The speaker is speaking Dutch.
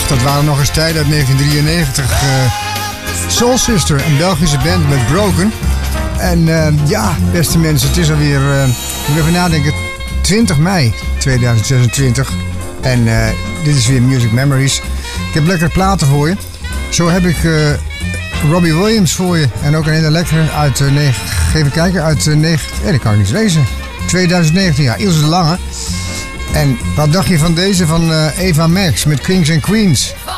dat waren nog eens tijden uit 1993. Soul Sister, een Belgische band met Broken. En ja, beste mensen, het is alweer, moet even nadenken, 20 mei 2026. En dit is weer Music Memories. Ik heb lekkere platen voor je. Zo heb ik Robbie Williams voor je. En ook een hele lekkere uit, even kijken, uit, dat kan ik niet lezen. 2019, ja, Ilse de Lange. En wat dacht je van deze van Eva Max met Kings and Queens?